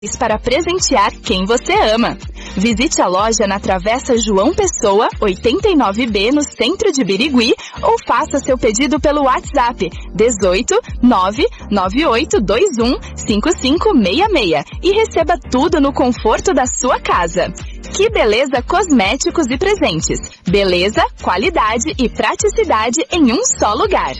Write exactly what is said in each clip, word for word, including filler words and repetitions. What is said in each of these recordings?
Para presentear quem você ama. Visite a loja na Travessa João Pessoa, oitenta e nove B, no centro de Birigui, ou faça seu pedido pelo WhatsApp dezoito, nove nove oito dois um, cinco cinco seis seis e receba tudo no conforto da sua casa. Que Beleza Cosméticos e Presentes. Beleza, qualidade e praticidade em um só lugar.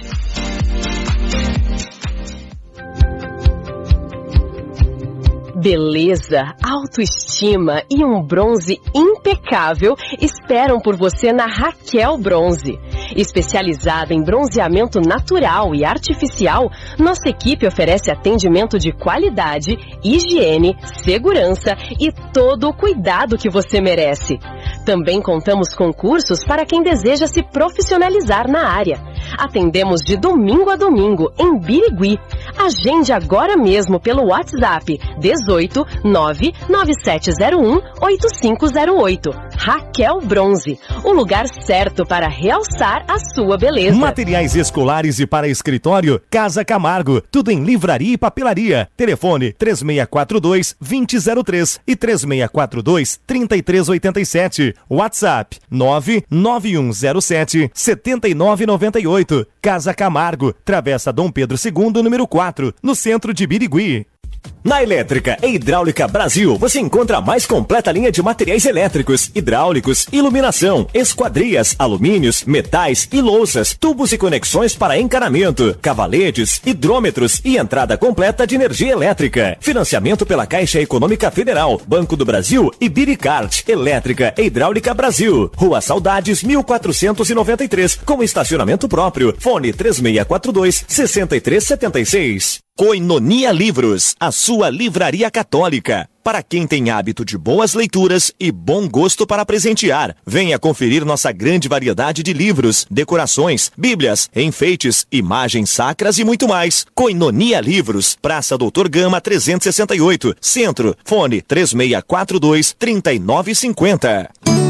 Beleza, autoestima e um bronze impecável esperam por você na Raquel Bronze. Especializada em bronzeamento natural e artificial, nossa equipe oferece atendimento de qualidade, higiene, segurança e todo o cuidado que você merece. Também contamos com cursos para quem deseja se profissionalizar na área. Atendemos de domingo a domingo em Birigui. Agende agora mesmo pelo WhatsApp dezoito, nove nove sete zero um, oito cinco zero oito. Raquel Bronze, o lugar certo para realçar a sua beleza. Materiais escolares e para escritório, Casa Camargo. Tudo em livraria e papelaria. Telefone três seis quatro dois, dois zero zero três e três seis quatro dois, três três oito sete. WhatsApp nove nove um zero sete, sete nove nove oito. Casa Camargo, Travessa Dom Pedro segundo, número quatro, no centro de Birigui. Na Elétrica e Hidráulica Brasil, você encontra a mais completa linha de materiais elétricos, hidráulicos, iluminação, esquadrias, alumínios, metais e louças, tubos e conexões para encanamento, cavaletes, hidrômetros e entrada completa de energia elétrica. Financiamento pela Caixa Econômica Federal, Banco do Brasil e Biricart. Elétrica e Hidráulica Brasil. Rua Saudades, mil quatrocentos e noventa e três, com estacionamento próprio. Fone três seis quatro dois, seis três sete seis. Koinonia Livros, a sua livraria católica. Para quem tem hábito de boas leituras e bom gosto para presentear, venha conferir nossa grande variedade de livros, decorações, bíblias, enfeites, imagens sacras e muito mais. Koinonia Livros, Praça Doutor Gama trezentos e sessenta e oito, Centro. Fone três seis quatro dois, três nove cinco zero.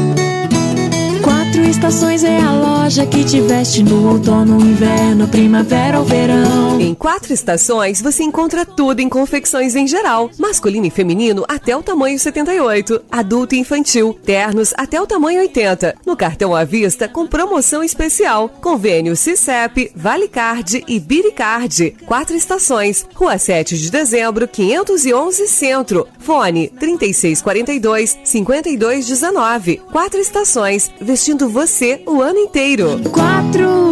Quatro Estações é a loja que te veste no outono, inverno, primavera ou verão. Em Quatro Estações você encontra tudo em confecções em geral, masculino e feminino até o tamanho setenta e oito, adulto e infantil, ternos até o tamanho oitenta. No cartão à vista com promoção especial, convênio Cicep, Valicard e Biricard. Quatro Estações, Rua sete de dezembro, quinhentos e onze Centro. Fone trinta e seis quarenta e dois, cinquenta e dois dezenove. Quatro Estações, vestindo você o ano inteiro. Quatro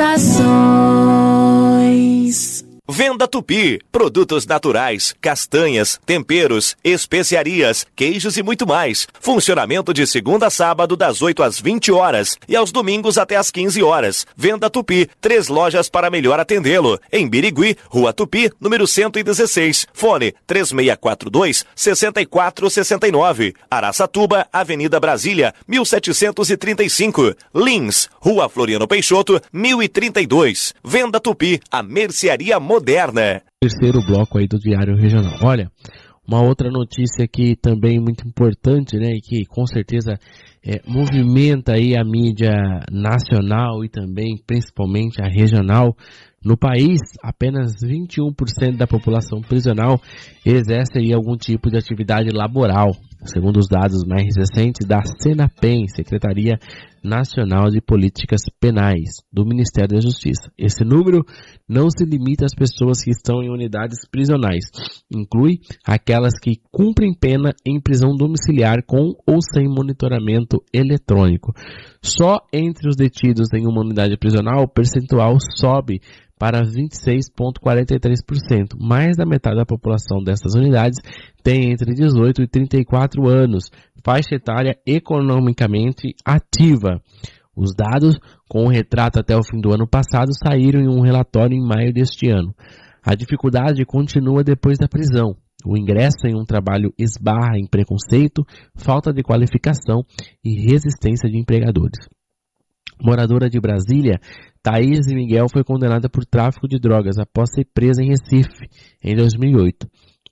Estações. Venda Tupi, produtos naturais, castanhas, temperos, especiarias, queijos e muito mais. Funcionamento de segunda a sábado das oito às vinte horas e aos domingos até às quinze horas. Venda Tupi, três lojas para melhor atendê-lo. Em Birigui, Rua Tupi, número cento e dezesseis. Fone três seis quatro dois, seis quatro seis nove. Araçatuba, Avenida Brasília, mil setecentos e trinta e cinco. Lins, Rua Floriano Peixoto, mil e trinta e dois. Venda Tupi, a mercearia moderna. Moderna. Terceiro bloco aí do Diário Regional. Olha, uma outra notícia que também muito importante, né, e que com certeza é, movimenta aí a mídia nacional e também principalmente a regional. No país, apenas vinte e um por cento da população prisional exerce aí algum tipo de atividade laboral, segundo os dados mais recentes da Senapem, Secretaria Nacional de Políticas Penais do Ministério da Justiça. Esse número não se limita às pessoas que estão em unidades prisionais, inclui aquelas que cumprem pena em prisão domiciliar com ou sem monitoramento eletrônico. Só entre os detidos em uma unidade prisional, o percentual sobe para vinte e seis vírgula quarenta e três por cento. Mais da metade da população dessas unidades tem entre dezoito e trinta e quatro anos, faixa etária economicamente ativa. Os dados, com o retrato até o fim do ano passado, saíram em um relatório em maio deste ano. A dificuldade continua depois da prisão. O ingresso em um trabalho esbarra em preconceito, falta de qualificação e resistência de empregadores. Moradora de Brasília, Thaís Miguel foi condenada por tráfico de drogas após ser presa em Recife, em dois mil e oito.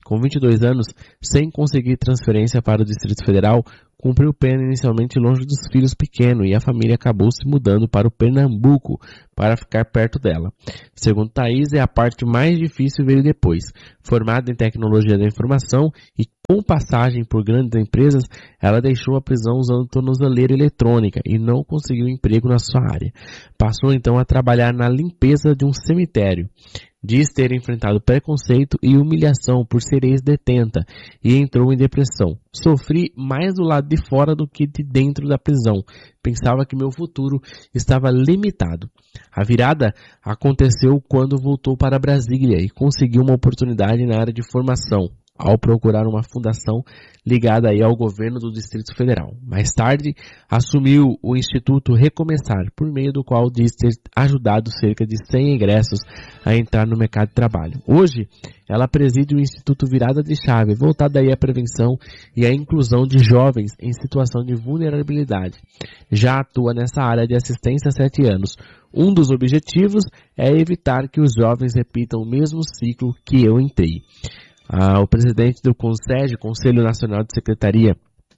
Com vinte e dois anos, sem conseguir transferência para o Distrito Federal, cumpriu pena inicialmente longe dos filhos pequenos e a família acabou se mudando para o Pernambuco para ficar perto dela. Segundo Thaís, é a parte mais difícil veio depois. Formada em tecnologia da informação e com passagem por grandes empresas, ela deixou a prisão usando tornozeleira eletrônica e não conseguiu emprego na sua área. Passou então a trabalhar na limpeza de um cemitério. Diz ter enfrentado preconceito e humilhação por ser ex-detenta e entrou em depressão. Sofri mais do lado de fora do que de dentro da prisão. Pensava que meu futuro estava limitado. A virada aconteceu quando voltou para Brasília e conseguiu uma oportunidade na área de formação, ao procurar uma fundação ligada aí ao governo do Distrito Federal. Mais tarde, assumiu o Instituto Recomeçar, por meio do qual diz ter ajudado cerca de cem egressos a entrar no mercado de trabalho. Hoje, ela preside o Instituto Virada de Chave, voltado aí à prevenção e à inclusão de jovens em situação de vulnerabilidade. Já atua nessa área de assistência há sete anos. Um dos objetivos é evitar que os jovens repitam o mesmo ciclo que eu entrei. Ah, o presidente do CONSEG, Conselho Nacional de Secretaria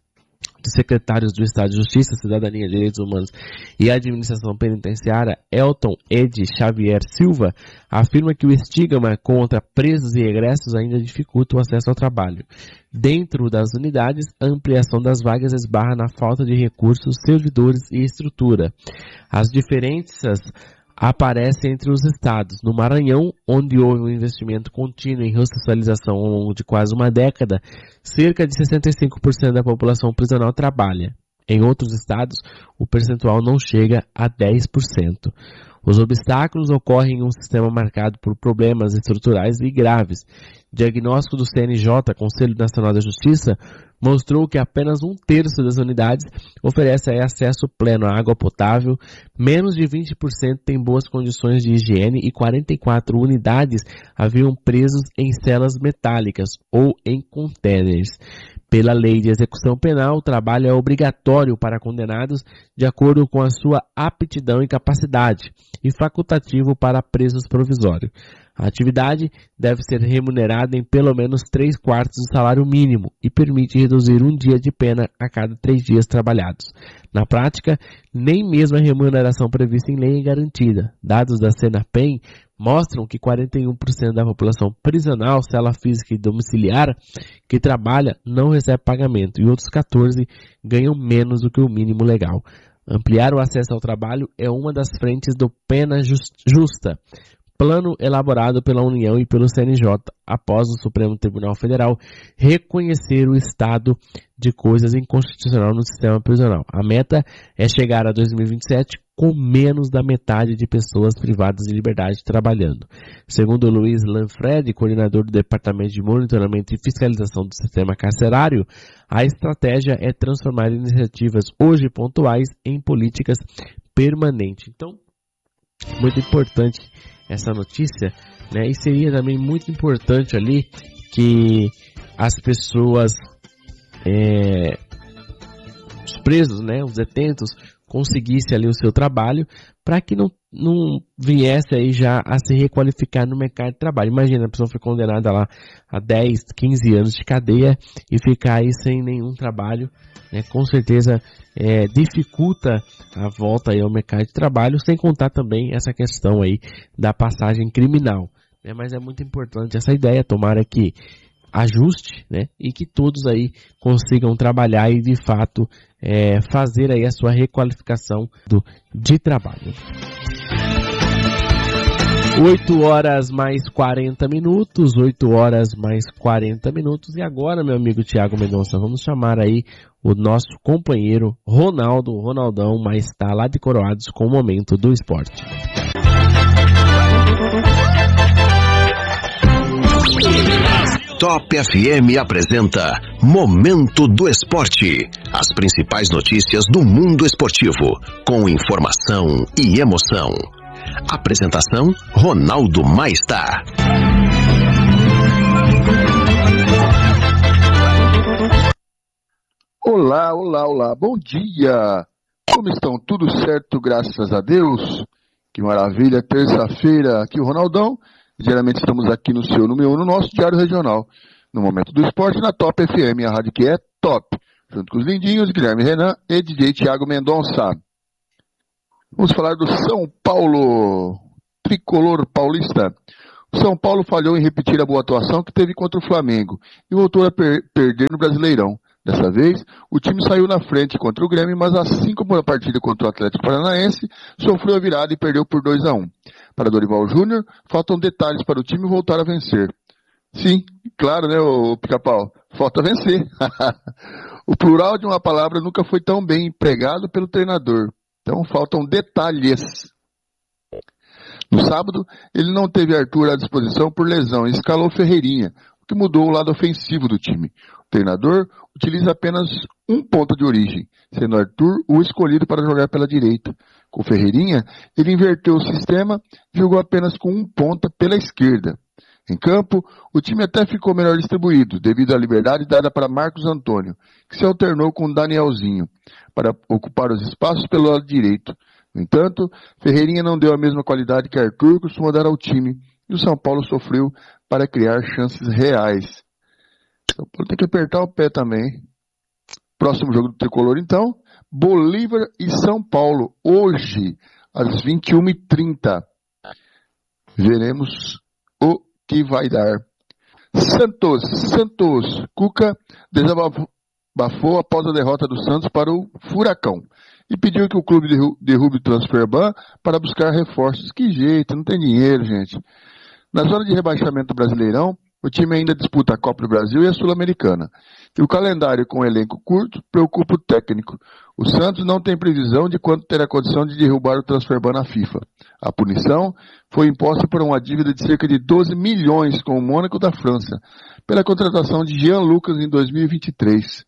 de Secretários do Estado de Justiça, Cidadania, Direitos Humanos e Administração Penitenciária, Elton Ed Xavier Silva, afirma que o estigma contra presos e egressos ainda dificulta o acesso ao trabalho. Dentro das unidades, a ampliação das vagas esbarra na falta de recursos, servidores e estrutura. As diferenças aparece entre os estados. No Maranhão, onde houve um investimento contínuo em ressocialização ao longo de quase uma década, cerca de sessenta e cinco por cento da população prisional trabalha. Em outros estados, o percentual não chega a dez por cento. Os obstáculos ocorrem em um sistema marcado por problemas estruturais e graves. Diagnóstico do C N J, Conselho Nacional da Justiça, mostrou que apenas um terço das unidades oferece acesso pleno à água potável, menos de vinte por cento tem boas condições de higiene e quarenta e quatro unidades haviam presos em celas metálicas ou em contêineres. Pela lei de execução penal, o trabalho é obrigatório para condenados de acordo com a sua aptidão e capacidade e facultativo para presos provisórios. A atividade deve ser remunerada em pelo menos três quartos do salário mínimo e permite reduzir um dia de pena a cada três dias trabalhados. Na prática, nem mesmo a remuneração prevista em lei é garantida. Dados da Senapen mostram que quarenta e um por cento da população prisional, cela física e domiciliar, que trabalha não recebe pagamento e outros quatorze ganham menos do que o mínimo legal. Ampliar o acesso ao trabalho é uma das frentes do Pena Justa, plano elaborado pela União e pelo C N J, após o Supremo Tribunal Federal reconhecer o estado de coisas inconstitucional no sistema prisional. A meta é chegar a dois mil e vinte e sete com menos da metade de pessoas privadas de liberdade trabalhando. Segundo Luiz Lanfred, coordenador do Departamento de Monitoramento e Fiscalização do Sistema Carcerário, a estratégia é transformar iniciativas hoje pontuais em políticas permanentes. Então, muito importante essa notícia, né? E seria também muito importante ali que as pessoas, é, os presos, né, os detentos, conseguissem ali o seu trabalho para que não, não viesse aí já a se requalificar no mercado de trabalho. Imagina, a pessoa foi condenada lá a dez, quinze anos de cadeia e ficar aí sem nenhum trabalho, né? Com certeza é, dificulta a volta aí ao mercado de trabalho, sem contar também essa questão aí da passagem criminal, né? Mas é muito importante essa ideia, tomara que ajuste, né? E que todos aí consigam trabalhar e de fato é, fazer aí a sua requalificação do, de trabalho. oito horas mais quarenta minutos, oito horas mais quarenta minutos. E agora, meu amigo Tiago Mendonça, vamos chamar aí o nosso companheiro Ronaldo, Ronaldão, mas está lá de Coroados com o Momento do Esporte. Top F M apresenta Momento do Esporte. As principais notícias do mundo esportivo, com informação e emoção. Apresentação, Ronaldo Maestá. Olá, olá, olá, bom dia! Como estão? Tudo certo, graças a Deus? Que maravilha, terça-feira, aqui o Ronaldão. Geralmente estamos aqui no seu, no meu, no nosso Diário Regional. no Momento do Esporte, na Top F M, a rádio que é top. Junto com os lindinhos, Guilherme Renan e D J Thiago Mendonça. Vamos falar do São Paulo, tricolor paulista. O São Paulo falhou em repetir a boa atuação que teve contra o Flamengo e voltou a per- perder no Brasileirão. Dessa vez, o time saiu na frente contra o Grêmio, mas assim como na partida contra o Atlético Paranaense, sofreu a virada e perdeu por dois a um. Para Dorival Júnior, faltam detalhes para o time voltar a vencer. Sim, claro, né, o Pica-Pau? Falta vencer. O plural de uma palavra nunca foi tão bem empregado pelo treinador. Então, faltam detalhes. No sábado, ele não teve Arthur à disposição por lesão e escalou Ferreirinha, o que mudou o lado ofensivo do time. O treinador utiliza apenas um ponta de origem, sendo Arthur o escolhido para jogar pela direita. Com Ferreirinha, ele inverteu o sistema e jogou apenas com um ponta pela esquerda. Em campo, o time até ficou melhor distribuído, devido à liberdade dada para Marcos Antônio, que se alternou com Danielzinho, para ocupar os espaços pelo lado direito. No entanto, Ferreirinha não deu a mesma qualidade que Arthur costuma dar ao time, e o São Paulo sofreu para criar chances reais. O São Paulo tem que apertar o pé também. Próximo jogo do Tricolor, então, Bolívar e São Paulo, hoje, às vinte e uma e trinta. Veremos o que vai dar. Santos, Santos, Cuca desabafou após a derrota do Santos para o Furacão e pediu que o clube derrube o Transferban para buscar reforços. Que jeito, não tem dinheiro, gente. Na zona de rebaixamento do Brasileirão, o time ainda disputa a Copa do Brasil e a Sul-Americana. E o calendário com um elenco curto preocupa o técnico. O Santos não tem previsão de quando terá condição de derrubar o Transferban na FIFA. A punição foi imposta por uma dívida de cerca de doze milhões com o Mônaco da França, pela contratação de Jean Lucas em dois mil e vinte e três.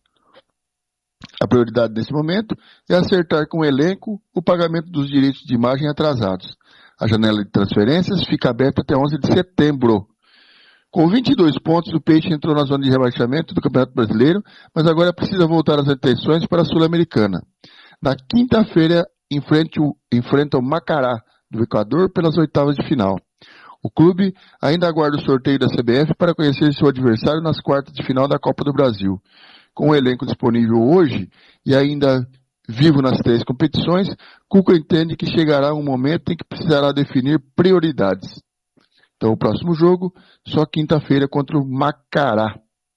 A prioridade nesse momento é acertar com o elenco o pagamento dos direitos de imagem atrasados. A janela de transferências fica aberta até onze de setembro. Com vinte e dois pontos, o Peixe entrou na zona de rebaixamento do Campeonato Brasileiro, mas agora precisa voltar às atenções para a Sul-Americana. Na quinta-feira, enfrenta o Macará, do Equador, pelas oitavas de final. O clube ainda aguarda o sorteio da C B F para conhecer seu adversário nas quartas de final da Copa do Brasil. Com o elenco disponível hoje e ainda vivo nas três competições, Cuca entende que chegará um momento em que precisará definir prioridades. Então, o próximo jogo, só quinta-feira contra o Macará.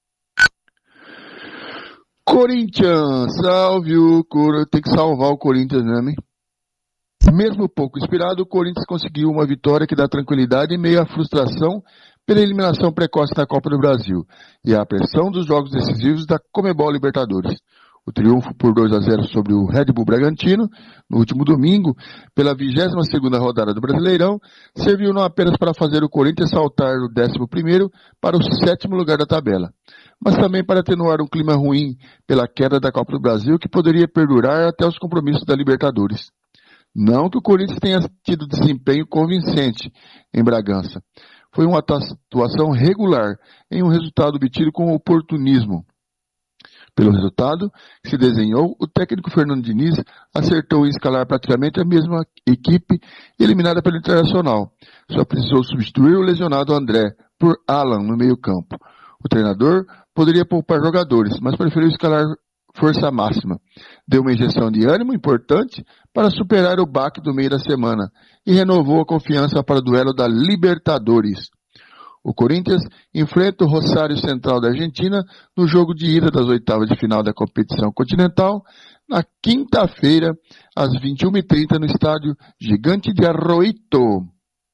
Corinthians, salve o Corinthians, tem que salvar o Corinthians mesmo, hein? Mesmo pouco inspirado, o Corinthians conseguiu uma vitória que dá tranquilidade em meio à frustração pela eliminação precoce da Copa do Brasil e à pressão dos jogos decisivos da Conmebol Libertadores. O triunfo por dois a zero sobre o Red Bull Bragantino, no último domingo, pela vigésima segunda rodada do Brasileirão, serviu não apenas para fazer o Corinthians saltar do décimo primeiro para o sétimo lugar da tabela, mas também para atenuar um clima ruim pela queda da Copa do Brasil que poderia perdurar até os compromissos da Libertadores. Não que o Corinthians tenha tido desempenho convincente em Bragança. Foi uma atuação regular em um resultado obtido com oportunismo. Pelo resultado que se desenhou, o técnico Fernando Diniz acertou em escalar praticamente a mesma equipe eliminada pelo Internacional. Só precisou substituir o lesionado André por Alan no meio-campo. O treinador poderia poupar jogadores, mas preferiu escalar força máxima. Deu uma injeção de ânimo importante para superar o baque do meio da semana e renovou a confiança para o duelo da Libertadores. O Corinthians enfrenta o Rosário Central da Argentina no jogo de ida das oitavas de final da competição continental, na quinta-feira, às vinte e uma e trinta, no estádio Gigante de Arroito,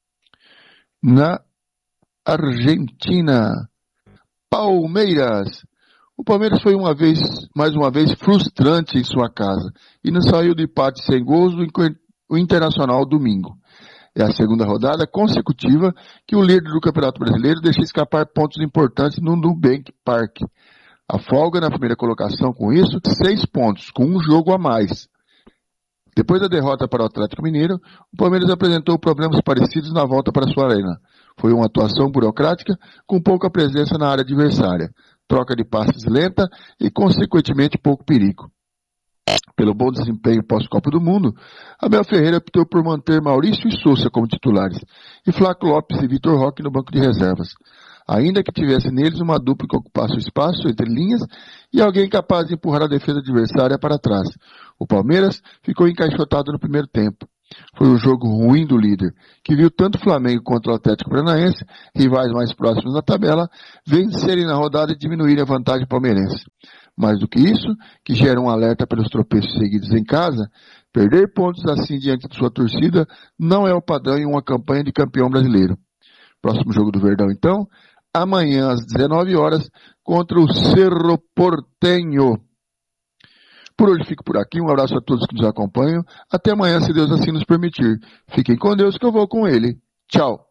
na Argentina. Palmeiras. O Palmeiras foi uma vez, mais uma vez frustrante em sua casa e não saiu do empate sem gols do Internacional domingo. É a segunda rodada consecutiva que o líder do Campeonato Brasileiro deixa escapar pontos importantes no Nubank Park. A folga na primeira colocação com isso, seis pontos, com um jogo a mais. Depois da derrota para o Atlético Mineiro, o Palmeiras apresentou problemas parecidos na volta para sua arena. Foi uma atuação burocrática com pouca presença na área adversária, troca de passes lenta e, consequentemente, pouco perigo. Pelo bom desempenho pós-Copa do Mundo, Abel Ferreira optou por manter Maurício e Sousa como titulares e Flaco Lopes e Vitor Roque no banco de reservas. ainda que tivesse neles uma dupla que ocupasse o espaço entre linhas e alguém capaz de empurrar a defesa adversária para trás. O Palmeiras ficou encaixotado no primeiro tempo. Foi um jogo ruim do líder, que viu tanto o Flamengo quanto o Atlético Paranaense, rivais mais próximos na tabela, vencerem na rodada e diminuírem a vantagem palmeirense. Mais do que isso, que gera um alerta pelos tropeços seguidos em casa, perder pontos assim diante de sua torcida não é o padrão em uma campanha de campeão brasileiro. Próximo jogo do Verdão, então, amanhã às dezenove horas, contra o Cerro Porteño. Por hoje fico por aqui, um abraço a todos que nos acompanham. Até amanhã, se Deus assim nos permitir. Fiquem com Deus que eu vou com Ele. Tchau.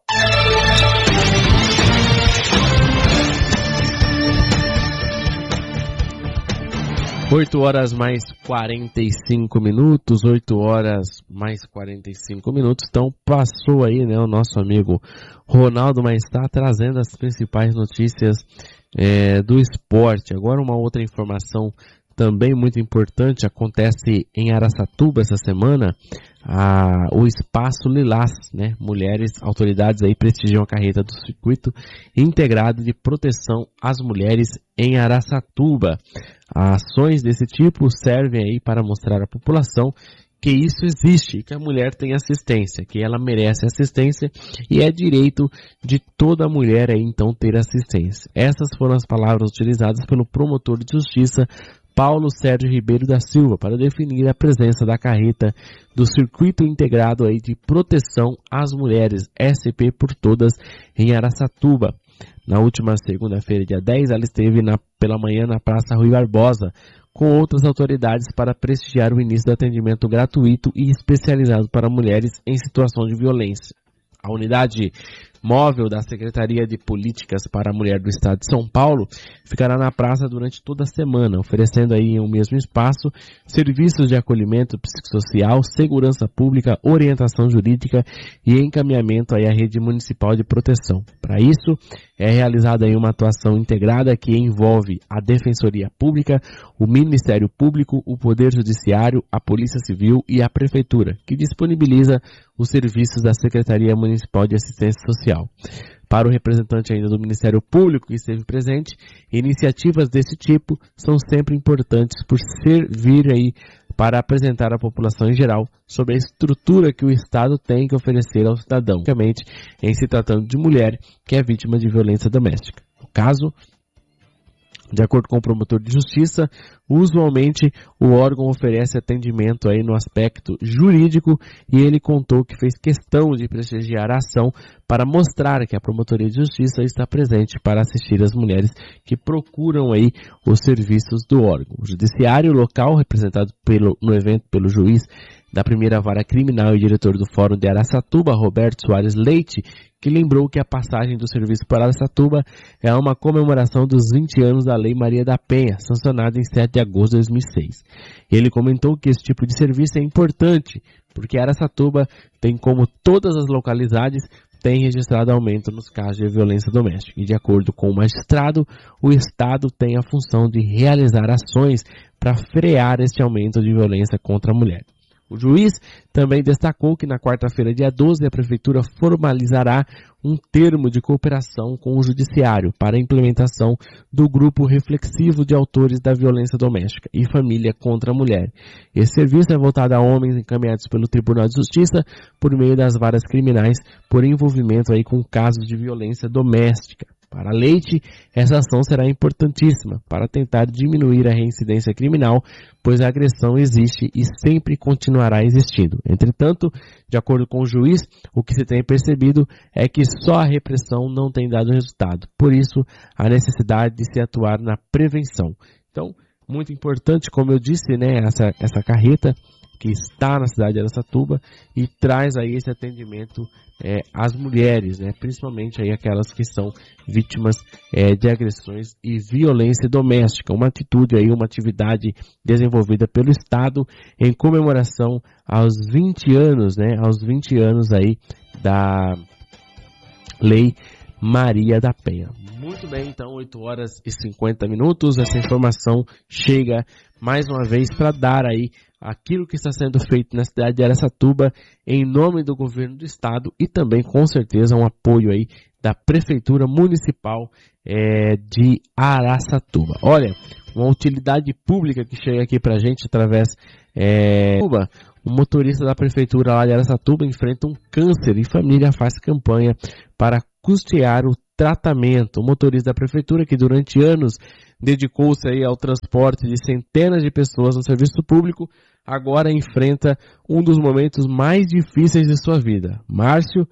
oito horas mais quarenta e cinco minutos, oito horas mais quarenta e cinco minutos. Então passou aí, né, o nosso amigo Ronaldo Maestá trazendo as principais notícias é, do esporte. Agora uma outra informação também muito importante, acontece em Araçatuba essa semana, a, o Espaço Lilás, né? Mulheres, autoridades aí prestigiam a carreta do circuito integrado de proteção às mulheres em Araçatuba. Ações desse tipo servem aí para mostrar à população que isso existe, que a mulher tem assistência, que ela merece assistência e é direito de toda mulher aí então ter assistência. Essas foram as palavras utilizadas pelo promotor de justiça Paulo Sérgio Ribeiro da Silva para definir a presença da carreta do Circuito Integrado aí de Proteção às Mulheres, S P por Todas, em Araçatuba. Na última segunda-feira, dia dez, ela esteve na, pela manhã na Praça Rui Barbosa, com outras autoridades para prestigiar o início do atendimento gratuito e especializado para mulheres em situação de violência. A unidade móvel da Secretaria de Políticas para a Mulher do Estado de São Paulo ficará na praça durante toda a semana, oferecendo aí em um mesmo espaço serviços de acolhimento psicossocial, segurança pública, orientação jurídica e encaminhamento aí à rede municipal de proteção. Para isso, é realizada aí uma atuação integrada que envolve a Defensoria Pública, o Ministério Público, o Poder Judiciário, a Polícia Civil e a Prefeitura, que disponibiliza os serviços da Secretaria Municipal de Assistência Social. Para o representante ainda do Ministério Público que esteve presente, iniciativas desse tipo são sempre importantes por servir aí para apresentar à população em geral sobre a estrutura que o Estado tem que oferecer ao cidadão, basicamente em se tratando de mulher que é vítima de violência doméstica. No caso, de acordo com o promotor de justiça, usualmente o órgão oferece atendimento aí no aspecto jurídico e ele contou que fez questão de prestigiar a ação para mostrar que a promotoria de justiça está presente para assistir as mulheres que procuram aí os serviços do órgão. O judiciário local, representado pelo, no evento pelo juiz da primeira vara criminal e diretor do Fórum de Araçatuba, Roberto Soares Leite, que lembrou que a passagem do serviço para Araçatuba é uma comemoração dos vinte anos da Lei Maria da Penha, sancionada em sete de agosto de dois mil e seis. Ele comentou que esse tipo de serviço é importante, porque Araçatuba tem, como todas as localidades, tem registrado aumento nos casos de violência doméstica. E de acordo com o magistrado, o Estado tem a função de realizar ações para frear este aumento de violência contra a mulher. O juiz também destacou que na quarta-feira, dia doze, a Prefeitura formalizará um termo de cooperação com o Judiciário para a implementação do Grupo Reflexivo de Autores da Violência Doméstica e Família contra a Mulher. Esse serviço é voltado a homens encaminhados pelo Tribunal de Justiça por meio das varas criminais por envolvimento aí com casos de violência doméstica. Para Leite, essa ação será importantíssima para tentar diminuir a reincidência criminal, pois a agressão existe e sempre continuará existindo. Entretanto, de acordo com o juiz, o que se tem percebido é que só a repressão não tem dado resultado. Por isso, a necessidade de se atuar na prevenção. Então, muito importante, como eu disse, né, essa, essa carreta que está na cidade de Araçatuba e traz aí esse atendimento é, às mulheres, né, principalmente aí aquelas que são vítimas é, de agressões e violência doméstica. Uma atitude aí, uma atividade desenvolvida pelo Estado em comemoração aos vinte anos, né, aos vinte anos aí da Lei Maria da Penha. Muito bem, então, oito horas e cinquenta minutos. Essa informação chega mais uma vez para dar aí aquilo que está sendo feito na cidade de Araçatuba em nome do governo do estado e também, com certeza, um apoio aí da Prefeitura Municipal é, de Araçatuba. Olha, uma utilidade pública que chega aqui pra gente através é, o motorista da Prefeitura lá de Araçatuba enfrenta um câncer e família faz campanha para custear o tratamento. O motorista da Prefeitura, que durante anos dedicou-se aí ao transporte de centenas de pessoas no serviço público, agora enfrenta um dos momentos mais difíceis de sua vida. Márcio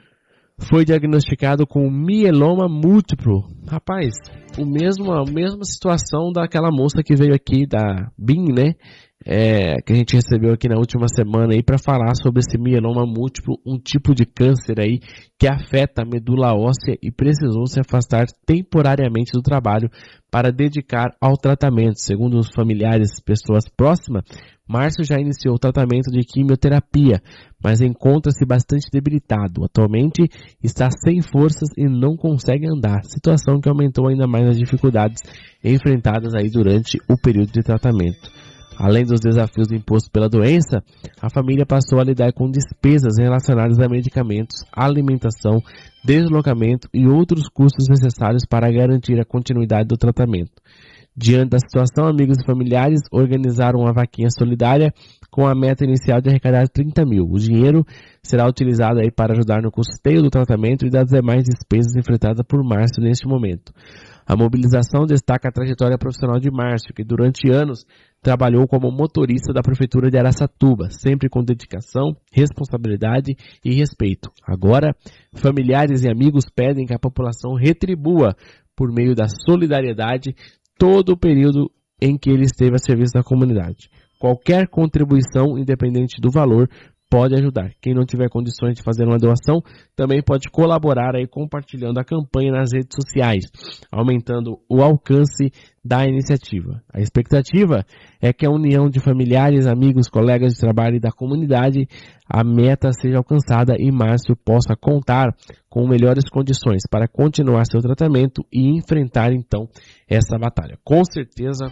foi diagnosticado com mieloma múltiplo. Rapaz, o mesmo, a mesma situação daquela moça que veio aqui, da B I M, né? É, que a gente recebeu aqui na última semana aí para falar sobre esse mieloma múltiplo, um tipo de câncer aí que afeta a medula óssea e precisou se afastar temporariamente do trabalho para dedicar ao tratamento. Segundo os familiares, pessoas próximas, Márcio já iniciou o tratamento de quimioterapia, mas encontra-se bastante debilitado. Atualmente está sem forças e não consegue andar, situação que aumentou ainda mais as dificuldades enfrentadas aí durante o período de tratamento. Além dos desafios impostos pela doença, a família passou a lidar com despesas relacionadas a medicamentos, alimentação, deslocamento e outros custos necessários para garantir a continuidade do tratamento. Diante da situação, amigos e familiares organizaram uma vaquinha solidária com a meta inicial de arrecadar trinta mil. O dinheiro será utilizado aí para ajudar no custeio do tratamento e das demais despesas enfrentadas por Márcio neste momento. A mobilização destaca a trajetória profissional de Márcio, que durante anos trabalhou como motorista da Prefeitura de Araçatuba, sempre com dedicação, responsabilidade e respeito. Agora, familiares e amigos pedem que a população retribua, por meio da solidariedade, todo o período em que ele esteve a serviço da comunidade. Qualquer contribuição, independente do valor, pode ajudar. Quem não tiver condições de fazer uma doação, também pode colaborar aí compartilhando a campanha nas redes sociais, aumentando o alcance da iniciativa. A expectativa é que a união de familiares, amigos, colegas de trabalho e da comunidade, a meta seja alcançada e Márcio possa contar com melhores condições para continuar seu tratamento e enfrentar então essa batalha. Com certeza,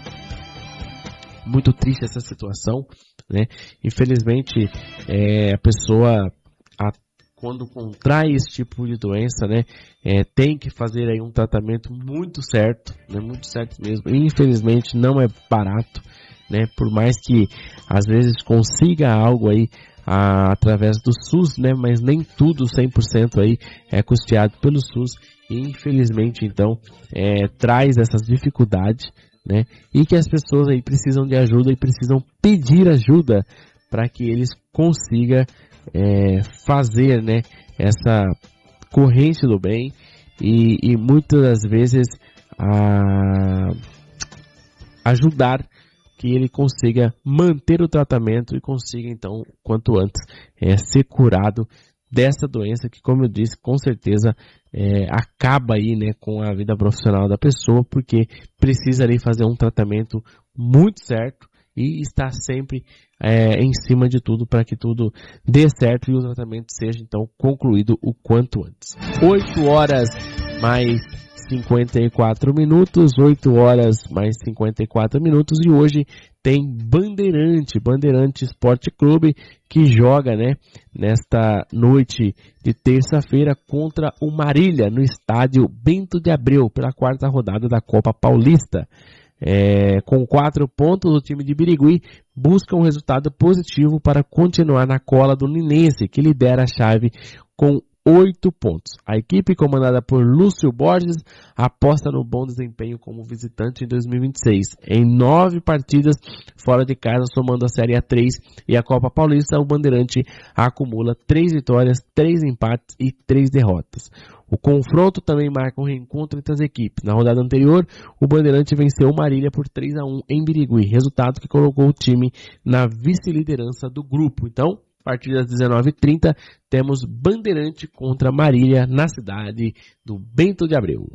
muito triste essa situação, né? Infelizmente, é, a pessoa, a, quando contrai esse tipo de doença, né, é, tem que fazer aí um tratamento muito certo, né, muito certo mesmo. E, infelizmente, não é barato, né? Por mais que às vezes consiga algo aí a, através do SUS, né? Mas nem tudo cem por cento aí é custeado pelo SUS. E, infelizmente, então, é, traz essas dificuldades, né? E que as pessoas aí precisam de ajuda e precisam pedir ajuda para que eles consigam é, fazer, né, essa corrente do bem e, e muitas das vezes a, ajudar que ele consiga manter o tratamento e consiga então, quanto antes, é, ser curado dessa doença que, como eu disse, com certeza é, acaba aí, né, com a vida profissional da pessoa, porque precisa ali fazer um tratamento muito certo e estar sempre é, em cima de tudo para que tudo dê certo e o tratamento seja então concluído o quanto antes. oito horas mais cinquenta e quatro minutos, oito horas mais cinquenta e quatro minutos, e hoje tem Bandeirante, Bandeirante Esporte Clube, que joga, né, nesta noite de terça-feira contra o Marília, no estádio Bento de Abreu, pela quarta rodada da Copa Paulista. É, com quatro pontos, o time de Birigui busca um resultado positivo para continuar na cola do Ninense, que lidera a chave com oito pontos. A equipe, comandada por Lúcio Borges, aposta no bom desempenho como visitante em dois mil e vinte e seis. Em nove partidas fora de casa, somando a Série A três e a Copa Paulista, o Bandeirante acumula três vitórias, três empates e três derrotas. O confronto também marca um reencontro entre as equipes. Na rodada anterior, o Bandeirante venceu o Marília por três a um em Birigui, resultado que colocou o time na vice-liderança do grupo. Então, a partir das dezenove e trinta, temos Bandeirante contra Marília na cidade do Bento de Abreu.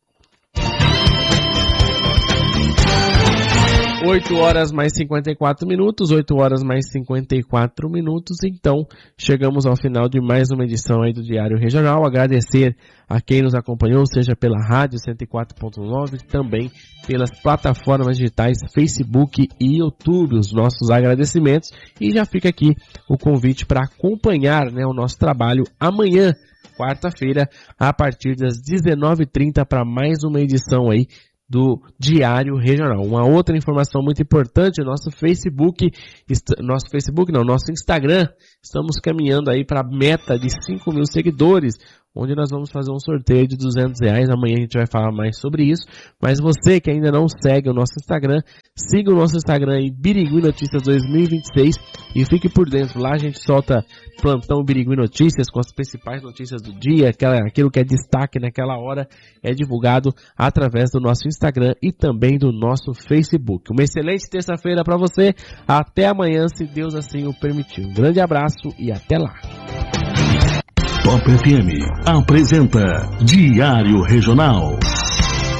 oito horas mais cinquenta e quatro minutos, oito horas mais cinquenta e quatro minutos, então chegamos ao final de mais uma edição aí do Diário Regional. Agradecer a quem nos acompanhou, seja pela rádio cento e quatro ponto nove, também pelas plataformas digitais Facebook e YouTube, os nossos agradecimentos, e já fica aqui o convite para acompanhar, né, o nosso trabalho amanhã quarta-feira, a partir das dezenove e trinta, para mais uma edição aí do Diário Regional. Uma outra informação muito importante, nosso Facebook, nosso Facebook não, nosso Instagram, estamos caminhando aí para a meta de cinco mil seguidores, onde nós vamos fazer um sorteio de duzentos reais. Amanhã a gente vai falar mais sobre isso, mas você que ainda não segue o nosso Instagram, siga o nosso Instagram aí, Birigui Notícias dois mil e vinte e seis, e fique por dentro. Lá a gente solta plantão Birigui Notícias com as principais notícias do dia, aquela, aquilo que é destaque naquela hora é divulgado através do nosso Instagram e também do nosso Facebook. Uma excelente terça-feira para você, até amanhã, se Deus assim o permitir. Um grande abraço e até lá. Top F M apresenta Diário Regional.